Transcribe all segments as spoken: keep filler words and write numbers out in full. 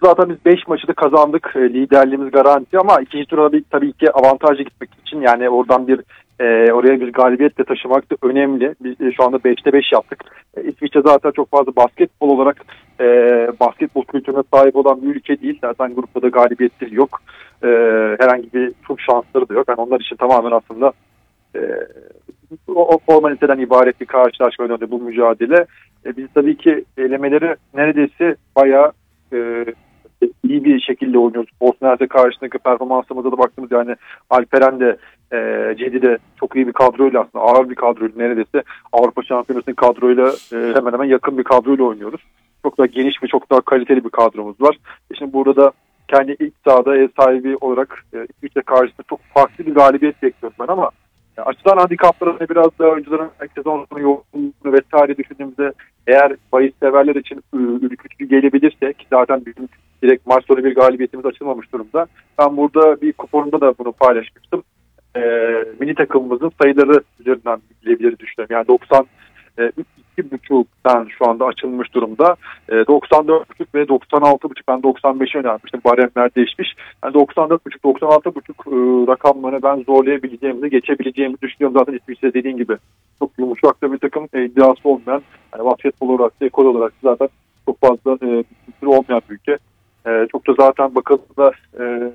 zaten biz beş maçı da kazandık. E, liderliğimiz garanti ama ikinci tura bir, tabii ki avantajlı gitmek için yani oradan bir e, oraya bir galibiyetle taşımak da önemli. Biz e, şu anda beşte beş yaptık. E, İsviçre zaten çok fazla basketbol olarak e, basketbol kültürüne sahip olan bir ülke değil. Zaten grupta da galibiyetleri yok. E, herhangi bir çok şansları da yok. Yani onlar için tamamen aslında e, o, o formaliteden ibaret bir karşılaşma önünde bu mücadele. E, biz tabii ki elemeleri neredeyse bayağı e, iyi bir şekilde oynuyoruz. Bosna Hersek karşısındaki performansımıza da baktığımız yani Alperen de e, Cedi de çok iyi bir kadroyla aslında ağır bir kadroyla neredeyse Avrupa Şampiyonası'nın kadroyla e, hemen hemen yakın bir kadroyla oynuyoruz. Çok daha geniş ve çok daha kaliteli bir kadromuz var. E şimdi burada da kendi ilk sahada ev sahibi olarak e, İsviçre karşısında çok farklı bir galibiyet bekliyorum ben ama yani açıdan handikaplarına biraz daha oyuncuların sezon sonu yoğunluğunu vesaire düşündüğümüzde eğer bahis severler için ürkütücü gelebilirse ki zaten bizim direkt maç sonu bir galibiyetimiz açılmamış durumda. Ben burada bir kuponumda da bunu paylaşmıştım. E, mini takımımızın sayıları üzerinden bilebilir düşünüyorum. Yani doksan iki buçuktan şu anda açılmış durumda. E, doksan dört buçuk ve doksan altı buçuk ben doksan beşe önermiştim. Baremler değişmiş. Yani doksan dört buçuk doksan altı buçuk e, rakamlarını ben zorlayabileceğimizi, geçebileceğimizi düşünüyorum. Zaten İsviçre dediğin gibi çok yumuşak da bir takım e, iddiası olmayan yani basketbol olarak da ekol olarak zaten çok fazla e, kültürü olmayan bir ülke. E, çok da zaten bakıldığında e,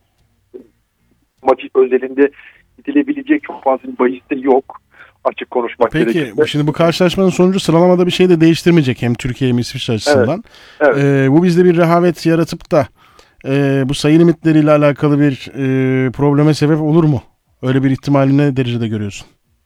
maçı özelinde gidilebilecek çok fazla bir bahis de yok. Açık konuşmak Peki, gerekirse. Peki şimdi bu karşılaşmanın sonucu sıralamada bir şey de değiştirmeyecek hem Türkiye hem İsviçre açısından. Evet, evet. Ee, bu bizde bir rehavet yaratıp da e, bu sayı limitleriyle alakalı bir e, probleme sebep olur mu? Öyle bir ihtimali ne derecede görüyorsun?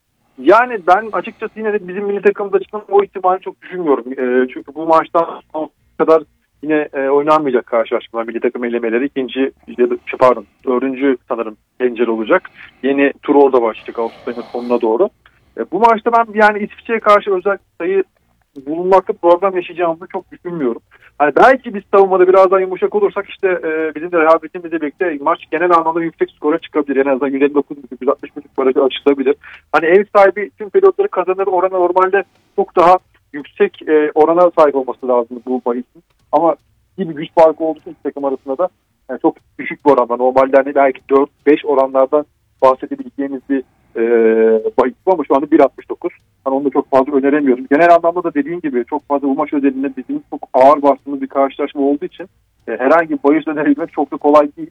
Yani ben açıkçası yine de bizim milli takımımız açısından o ihtimali çok düşünmüyorum. E, çünkü bu maçtan kadar yine e, oynanmayacak karşılaşmalar, milli takım elemeleri ikinci, pardon dördüncü sanırım pencere olacak. Yeni tur orada başlayacak Ağustos'un sonuna doğru. E, bu maçta ben yani İsviçre'ye karşı özel sayı bulunmakta problem yaşayacağımızı çok düşünmüyorum. Hani belki biz savunmada biraz daha yumuşak olursak işte e, bizim de rehavetimizle birlikte maç genel anlamda yüksek skora çıkabilir. En azından yüz elli dokuz buçuk yüz altmış buçuk barajı açılabilir. Hani ev sahibi tüm periyotları kazanır oranı normalde çok daha yüksek e, orana sahip olması lazım bu bahisin. Ama iyi bir güç farkı olduğu için takım arasında da yani çok düşük bir oranda. Normalde hani belki dört beş oranlardan bahsedebileceğimiz bir e, bahis bu ama şu anda bir altmış dokuz. Hani onu da çok fazla öneremiyorum. Genel anlamda da dediğin gibi çok fazla bu maç özelinde bizim çok ağır bastığımız bir karşılaşma olduğu için e, herhangi bir bahis önerebilmek çok da kolay değil.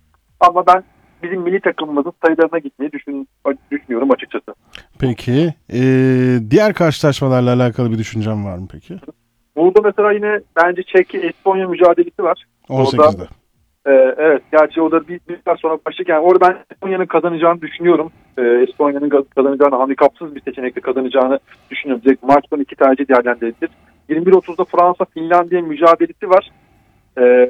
Ama ben bizim milli takımımızın sayılarına gitmeyi düşün, düşünüyorum açıkçası. Peki. Ee, diğer karşılaşmalarla alakalı bir düşüncem var mı peki? Burada mesela yine bence Çek-Estonya mücadelesi var. on sekizde. Orada, e, evet. Gerçi o da bir, bir saat sonra başlayacak. Yani orada ben Estonya'nın kazanacağını düşünüyorum. E, Estonya'nın kazanacağını, handikapsız bir seçenekle kazanacağını düşünüyorum. Direkt maçtan iki tercih değerlendirilir. yirmi bir otuzda Fransa-Finlandiya mücadelesi var. E,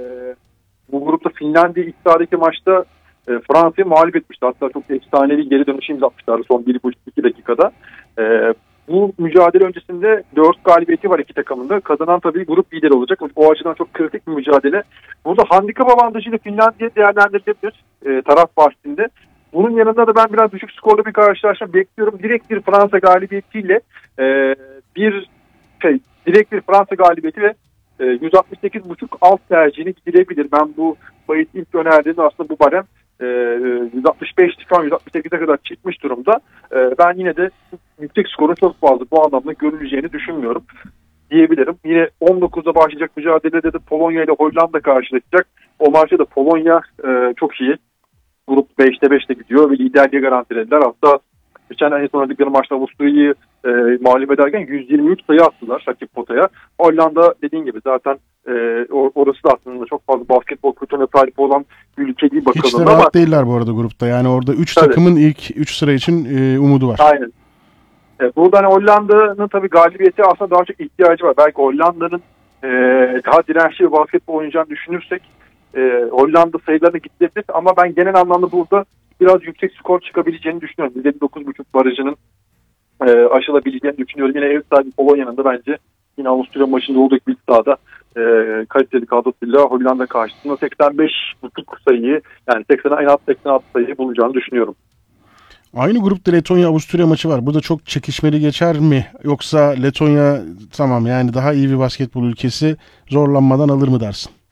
bu grupta Finlandiya ilk sahadaki maçta e, Fransa'yı mağlup etmişti. Hatta çok efsanevi geri dönüş imza atmışlardı son bir buçuk iki dakikada. E, Bu mücadele öncesinde dört galibiyeti var iki takımında. Kazanan tabii grup lideri olacak. O açıdan çok kritik bir mücadele. Burada handikap avantajıyla Finlandiya değerlendirilebilir e, taraf bahsinde. Bunun yanında da ben biraz düşük skorlu bir karşılaşma bekliyorum. Direkt bir Fransa galibiyetiyle e, bir şey, direkt bir Fransa galibiyeti ve e, yüz altmış sekiz buçuk alt tercihini gidilebilir. Ben bu bahis ilk önerdiğimde aslında bu barem e, yüz altmış beş şu an yüz altmış sekize kadar çıkmış durumda. E, ben yine de yüksek skorun çok fazla bu anlamda görüleceğini düşünmüyorum diyebilirim. Yine on dokuzda başlayacak mücadelede de Polonya ile Hollanda karşılaşacak. O maçta da Polonya e, çok iyi. Grup beşte beşte gidiyor ve liderliği garantilediler. Hatta geçen en son oynadıkları maçta Avusturya'yı e, mağlup ederken yüz yirmi üç sayı attılar rakip potaya. Hollanda dediğin gibi zaten e, orası da aslında çok fazla basketbol kültürüne sahip olan bir ülke değil bakıldığında. Hiç de rahat ama değiller bu arada grupta. Yani orada üç takımın ilk üç sıra için e, umudu var. Aynen. E, burada hani Hollanda'nın tabii galibiyeti aslında daha çok ihtiyacı var. Belki Hollanda'nın e, daha dirençli bir basketbol oynayacağını düşünürsek e, Hollanda sayılarına gidebilir ama ben genel anlamda burada biraz yüksek skor çıkabileceğini düşünüyorum. yüz elli dokuz buçuk barajının e, aşılabileceğini düşünüyorum. Yine ev sahibi Polonya'nın da bence yine Avusturya maçında olduğu bir sahada e, kaliteli kadrosuyla Hollanda karşısında seksen beş buçuk sayıyı yani seksen en az seksen altı sayıyı bulacağını düşünüyorum. Aynı grupta Letonya-Avusturya maçı var. Bu da çok çekişmeli geçer mi? Yoksa Letonya tamam yani daha iyi bir basketbol ülkesi zorlanmadan alır mı dersin?